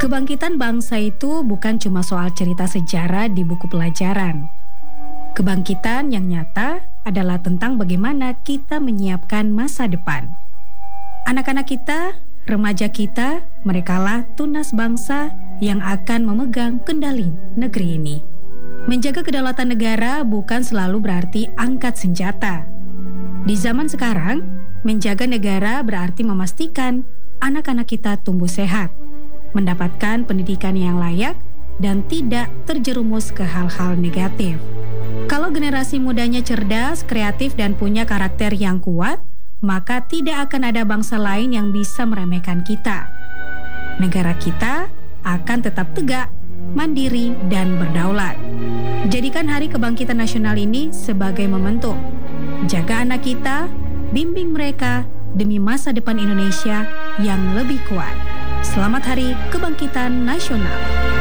Kebangkitan bangsa itu bukan cuma soal cerita sejarah di buku pelajaran. Kebangkitan yang nyata adalah tentang bagaimana kita menyiapkan masa depan. Anak-anak kita, remaja kita, merekalah tunas bangsa yang akan memegang kendali negeri ini. Menjaga kedaulatan negara bukan selalu berarti angkat senjata. Di zaman sekarang, menjaga negara berarti memastikan anak-anak kita tumbuh sehat, mendapatkan pendidikan yang layak, dan tidak terjerumus ke hal-hal negatif. Kalau generasi mudanya cerdas, kreatif, dan punya karakter yang kuat, maka tidak akan ada bangsa lain yang bisa meremehkan kita. Negara kita akan tetap tegak, mandiri, dan berdaulat. Jadikan Hari Kebangkitan Nasional ini sebagai momentum. Jaga anak kita, bimbing mereka demi masa depan Indonesia yang lebih kuat. Selamat Hari Kebangkitan Nasional.